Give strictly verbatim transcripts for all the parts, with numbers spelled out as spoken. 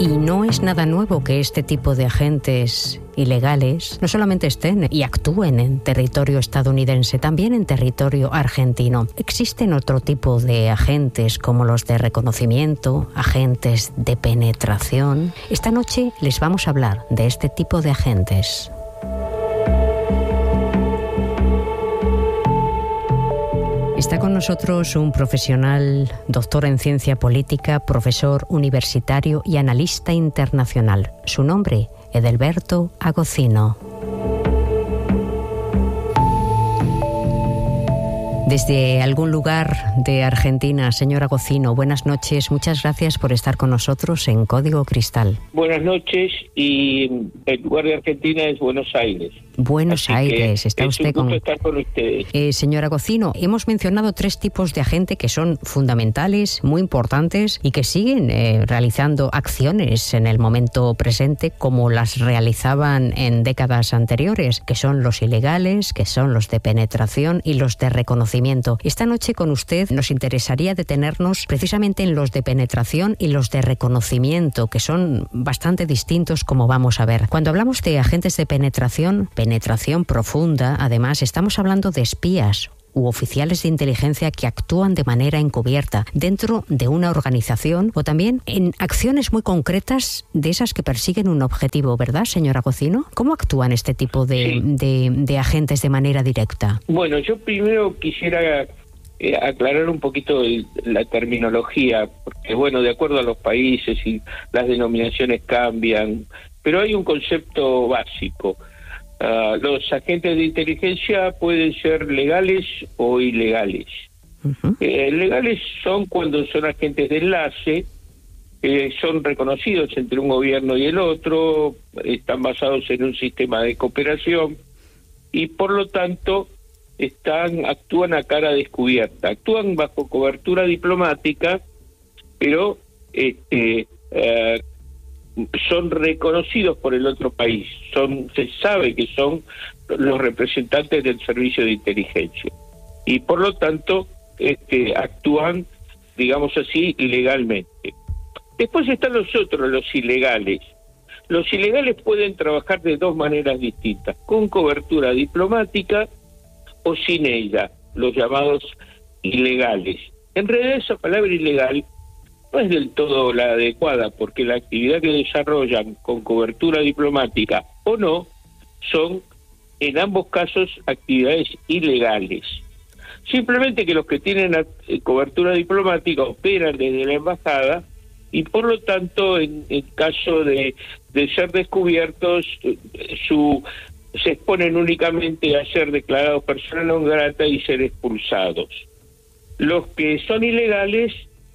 Y no es nada nuevo que este tipo de agentes ilegales no solamente estén y actúen en territorio estadounidense, también en territorio argentino. Existen otro tipo de agentes como los de reconocimiento, agentes de penetración. Esta noche les vamos a hablar de este tipo de agentes. Está con nosotros un profesional, doctor en ciencia política, profesor universitario y analista internacional. Su nombre, Edelberto Agocino. Desde algún lugar de Argentina, señor Agocino, buenas noches. Muchas gracias por estar con nosotros en Código Cristal. Buenas noches, y el lugar de Argentina es Buenos Aires. Buenos Así Aires, está es usted un gusto con... estar con ustedes. Eh, señor Agocino, hemos mencionado tres tipos de agente que son fundamentales, muy importantes y que siguen eh, realizando acciones en el momento presente como las realizaban en décadas anteriores, que son los ilegales, que son los de penetración y los de reconocimiento. Esta noche con usted nos interesaría detenernos precisamente en los de penetración y los de reconocimiento, que son bastante distintos, como vamos a ver. Cuando hablamos de agentes de penetración, penetración profunda, además estamos hablando de espías u oficiales de inteligencia que actúan de manera encubierta dentro de una organización o también en acciones muy concretas de esas que persiguen un objetivo, ¿verdad, señor Agocino? ¿Cómo actúan este tipo de, Sí. de, de agentes de manera directa? Bueno, yo primero quisiera eh, aclarar un poquito el, la terminología, porque bueno, de acuerdo a los países y las denominaciones cambian, pero hay un concepto básico. Uh, los agentes de inteligencia pueden ser legales o ilegales. Uh-huh. Eh, legales son cuando son agentes de enlace, eh, son reconocidos entre un gobierno y el otro, están basados en un sistema de cooperación y por lo tanto están actúan a cara descubierta, actúan bajo cobertura diplomática, pero este eh, son reconocidos por el otro país, son se sabe que son los representantes del servicio de inteligencia y por lo tanto este, actúan, digamos así, legalmente. Después están los otros, los ilegales. Los ilegales pueden trabajar de dos maneras distintas, con cobertura diplomática o sin ella, los llamados ilegales. En realidad esa palabra ilegal no es del todo la adecuada, porque la actividad que desarrollan con cobertura diplomática o no, son en ambos casos actividades ilegales. Simplemente que los que tienen cobertura diplomática operan desde la embajada y por lo tanto en, en caso de, de ser descubiertos su se exponen únicamente a ser declarados persona non grata y ser expulsados. Los que son ilegales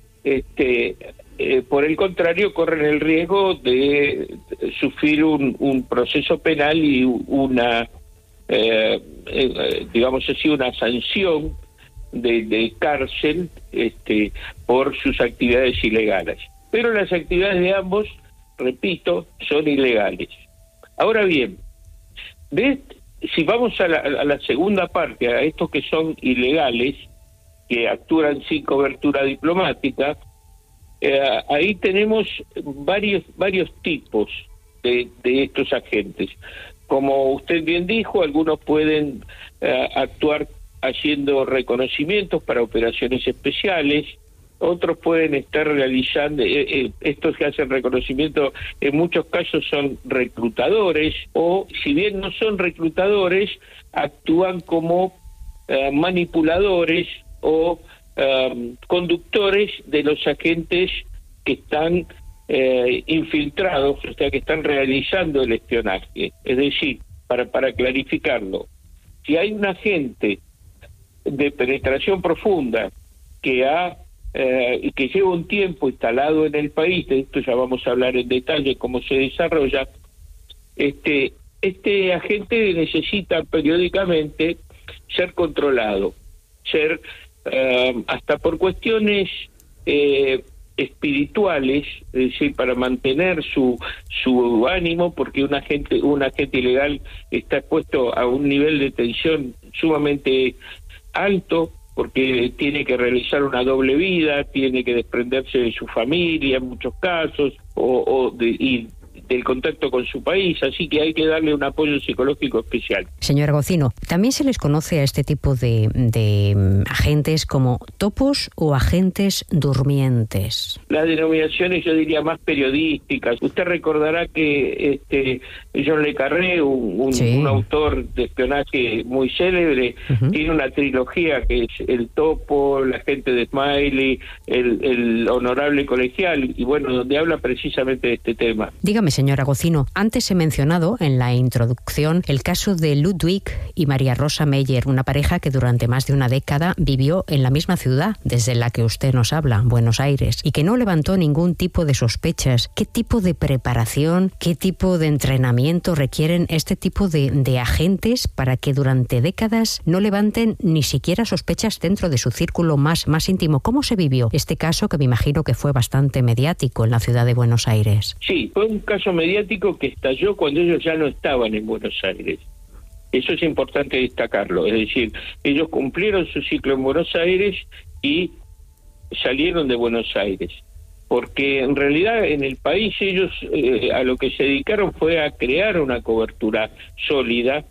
Este, eh, por el contrario, corren el riesgo de sufrir un, un proceso penal y una, eh, eh, digamos así, una sanción de, de cárcel este, por sus actividades ilegales. Pero las actividades de ambos, repito, son ilegales. Ahora bien, de, si vamos a la, a la segunda parte, a estos que son ilegales, que actúan sin cobertura diplomática, eh, ahí tenemos varios varios tipos de, de estos agentes. Como usted bien dijo, algunos pueden eh, actuar haciendo reconocimientos para operaciones especiales, otros pueden estar realizando, eh, eh, estos que hacen reconocimiento en muchos casos son reclutadores, o si bien no son reclutadores, actúan como eh, manipuladores o um, conductores de los agentes que están eh, infiltrados, o sea, que están realizando el espionaje. Es decir, para, para clarificarlo, si hay un agente de penetración profunda que ha eh, que lleva un tiempo instalado en el país, de esto ya vamos a hablar en detalle cómo se desarrolla, este, este agente necesita periódicamente ser controlado, ser Uh, hasta por cuestiones eh, espirituales, es decir, para mantener su su ánimo, porque un agente un agente ilegal está expuesto a un nivel de tensión sumamente alto, porque tiene que realizar una doble vida, tiene que desprenderse de su familia en muchos casos, o, o de, y del contacto con su país, así que hay que darle un apoyo psicológico especial. Señor Agocino, ¿también se les conoce a este tipo de, de agentes como topos o agentes durmientes? Las denominaciones, yo diría, más periodísticas. Usted recordará que este John le Carré, un, un, sí. un autor de espionaje muy célebre, uh-huh. tiene una trilogía que es El Topo, La gente de Smiley, el, el Honorable Colegial, y bueno, donde habla precisamente de este tema. Dígame, señor Agocino, antes he mencionado en la introducción el caso de Ludwig y María Rosa Meyer, una pareja que durante más de una década vivió en la misma ciudad desde la que usted nos habla, Buenos Aires, y que no levantó ningún tipo de sospechas. ¿Qué tipo de preparación, qué tipo de entrenamiento requieren este tipo de, de agentes para que durante décadas no levanten ni siquiera sospechas dentro de su círculo más, más íntimo? ¿Cómo se vivió este caso, que me imagino que fue bastante mediático en la ciudad de Buenos Aires? Sí, fue un caso mediático que estalló cuando ellos ya no estaban en Buenos Aires. Eso es importante destacarlo, es decir, ellos cumplieron su ciclo en Buenos Aires y salieron de Buenos Aires, porque en realidad en el país ellos eh, a lo que se dedicaron fue a crear una cobertura sólida,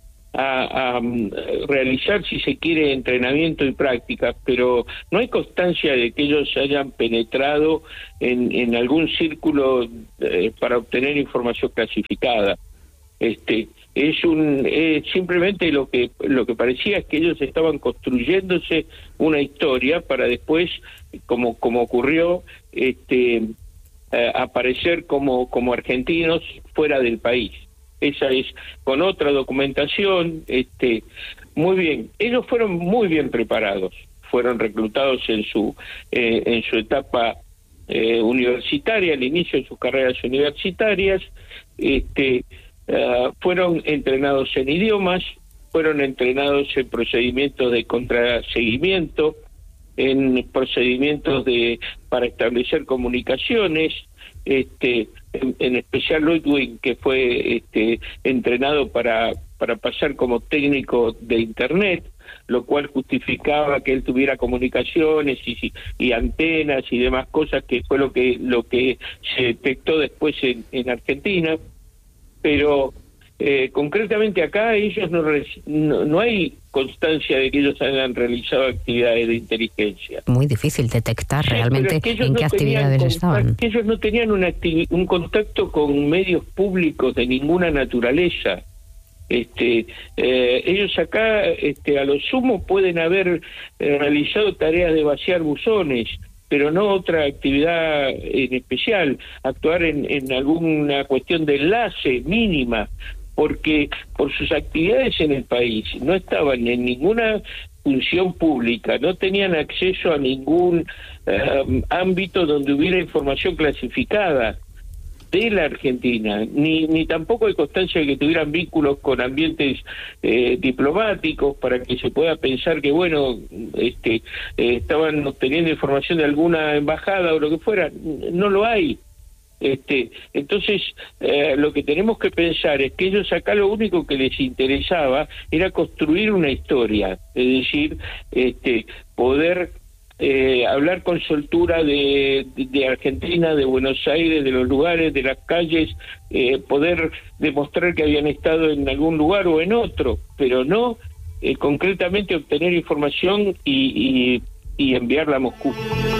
a, a realizar, si se quiere, entrenamiento y prácticas, pero no hay constancia de que ellos hayan penetrado en, en algún círculo eh, para obtener información clasificada. Este es un eh, simplemente lo que lo que parecía es que ellos estaban construyéndose una historia para después, como como ocurrió, este eh, aparecer como como argentinos fuera del país. Esa es con otra documentación. Este muy bien, ellos fueron muy bien preparados, fueron reclutados en su eh, en su etapa eh, universitaria, al inicio de sus carreras universitarias. Este Uh, fueron entrenados en idiomas, fueron entrenados en procedimientos de contraseguimiento, en procedimientos de para establecer comunicaciones, este en, en especial Ludwig, que fue este entrenado para para pasar como técnico de internet, lo cual justificaba que él tuviera comunicaciones y, y antenas y demás cosas, que fue lo que lo que se detectó después en, en Argentina. Pero eh, concretamente acá ellos no, no no hay constancia de que ellos hayan realizado actividades de inteligencia. Muy difícil detectar sí, realmente es que en no qué actividades contacto, estaban. Que ellos no tenían una activi- un contacto con medios públicos de ninguna naturaleza. Este, eh, ellos acá, este, a lo sumo pueden haber eh, realizado tareas de vaciar buzones, pero no otra actividad en especial, actuar en, en alguna cuestión de enlace mínima, porque por sus actividades en el país no estaban en ninguna función pública, no tenían acceso a ningún uh, ámbito donde hubiera información clasificada de la Argentina, ni ni tampoco hay constancia de que tuvieran vínculos con ambientes eh, diplomáticos para que se pueda pensar que, bueno, este eh, estaban obteniendo información de alguna embajada o lo que fuera. No lo hay. Este entonces eh, lo que tenemos que pensar es que ellos acá lo único que les interesaba era construir una historia, es decir, este poder Eh, hablar con soltura de, de, de Argentina, de Buenos Aires, de los lugares, de las calles, eh, poder demostrar que habían estado en algún lugar o en otro, pero no eh, concretamente obtener información y, y, y enviarla a Moscú.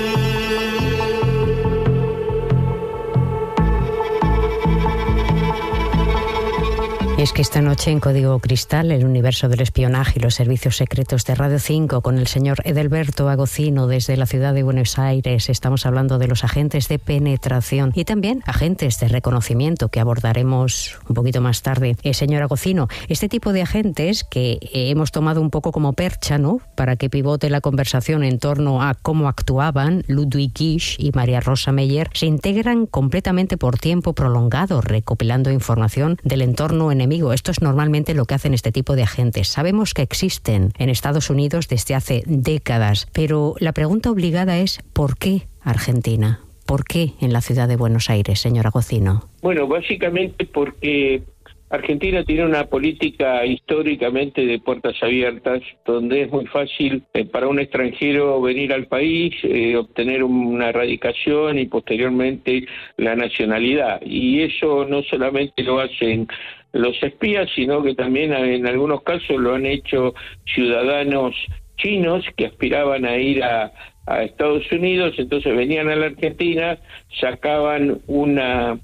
Es que esta noche en Código Cristal, el universo del espionaje y los servicios secretos de Radio cinco, con el señor Edelberto Agocino desde la ciudad de Buenos Aires, estamos hablando de los agentes de penetración y también agentes de reconocimiento, que abordaremos un poquito más tarde. Eh, señor Agocino, este tipo de agentes que eh, hemos tomado un poco como percha, ¿no?, para que pivote la conversación en torno a cómo actuaban Ludwig Gisch y María Rosa Meyer, se integran completamente por tiempo prolongado, recopilando información del entorno enemigo. Esto es normalmente lo que hacen este tipo de agentes. Sabemos que existen en Estados Unidos desde hace décadas, pero la pregunta obligada es ¿por qué Argentina? ¿Por qué en la ciudad de Buenos Aires, señor Agocino? Bueno, básicamente porque Argentina tiene una política históricamente de puertas abiertas, donde es muy fácil eh, para un extranjero venir al país, eh, obtener una radicación y posteriormente la nacionalidad. Y eso no solamente lo hacen los espías, sino que también en algunos casos lo han hecho ciudadanos chinos que aspiraban a ir a, a Estados Unidos, entonces venían a la Argentina, sacaban una...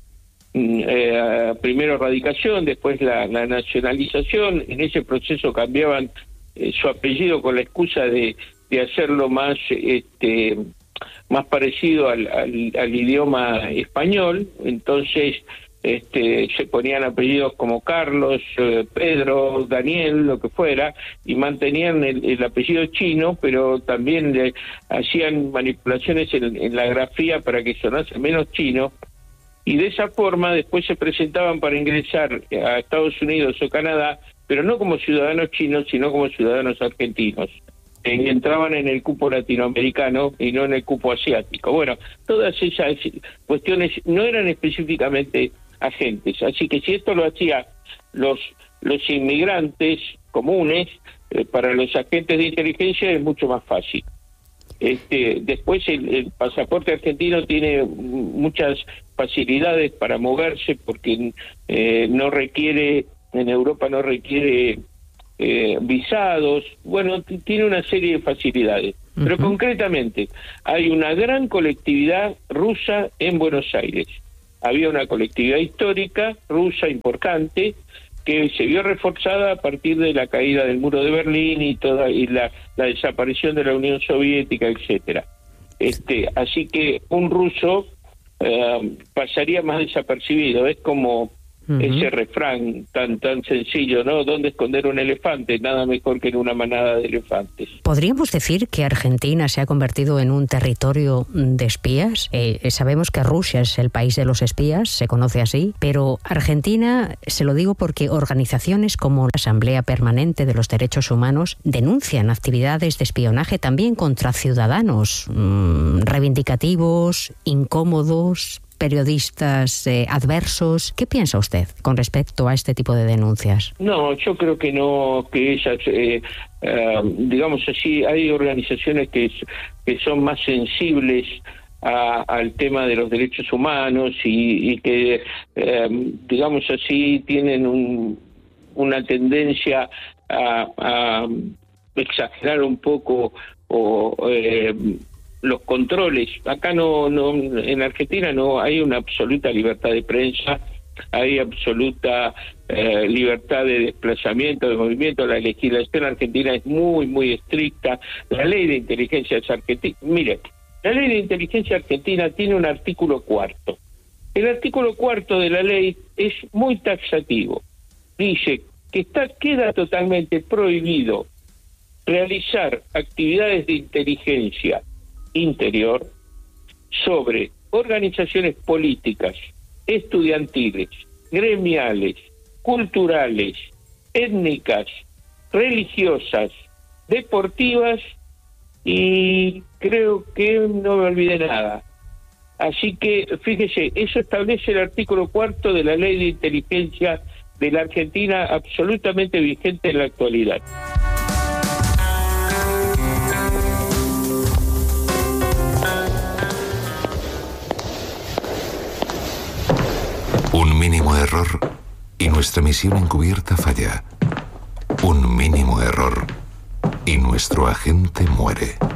Eh, primero radicación, después la, la nacionalización. En ese proceso cambiaban eh, su apellido con la excusa de, de hacerlo más este más parecido al, al, al idioma español. Entonces este se ponían apellidos como Carlos, eh, Pedro, Daniel, lo que fuera, y mantenían el, el apellido chino, pero también le hacían manipulaciones en, en la grafía para que sonase menos chino. Y de esa forma después se presentaban para ingresar a Estados Unidos o Canadá, pero no como ciudadanos chinos, sino como ciudadanos argentinos. Y entraban en el cupo latinoamericano y no en el cupo asiático. Bueno, todas esas cuestiones no eran específicamente agentes. Así que si esto lo hacían los, los inmigrantes comunes, eh, para los agentes de inteligencia es mucho más fácil. Este, después el, el pasaporte argentino tiene muchas facilidades para moverse porque eh, no requiere, en Europa no requiere eh, visados, bueno, t- tiene una serie de facilidades. Uh-huh. Pero concretamente, hay una gran colectividad rusa en Buenos Aires. Había una colectividad histórica rusa importante que se vio reforzada a partir de la caída del muro de Berlín y toda y la, la desaparición de la Unión Soviética, etcétera. Este, así que un ruso eh, pasaría más desapercibido. Es como uh-huh. ese refrán tan tan sencillo, ¿no? ¿Dónde esconder un elefante? Nada mejor que en una manada de elefantes. ¿Podríamos decir que Argentina se ha convertido en un territorio de espías? Eh, sabemos que Rusia es el país de los espías, se conoce así, pero Argentina, se lo digo porque organizaciones como la Asamblea Permanente de los Derechos Humanos denuncian actividades de espionaje también contra ciudadanos mmm, reivindicativos, incómodos, periodistas eh, adversos. ¿Qué piensa usted con respecto a este tipo de denuncias? No, yo creo que no, que esas, eh, eh, digamos así, hay organizaciones que, que son más sensibles a, al tema de los derechos humanos y, y que, eh, digamos así, tienen un, una tendencia a, a exagerar un poco o eh, los controles. Acá no, no, en Argentina no hay una absoluta libertad de prensa, hay absoluta eh, libertad de desplazamiento, de movimiento. La legislación argentina es muy, muy estricta. La ley de inteligencia es argentina. Mire, la ley de inteligencia argentina tiene un artículo cuarto. El artículo cuarto de la ley es muy taxativo. Dice que está, queda totalmente prohibido realizar actividades de inteligencia interior sobre organizaciones políticas, estudiantiles, gremiales, culturales, étnicas, religiosas, deportivas y creo que no me olvidé nada. Así que, fíjese, eso establece el artículo cuarto de la Ley de Inteligencia de la Argentina, absolutamente vigente en la actualidad. Un mínimo error y nuestra misión encubierta falla. Un mínimo error y nuestro agente muere.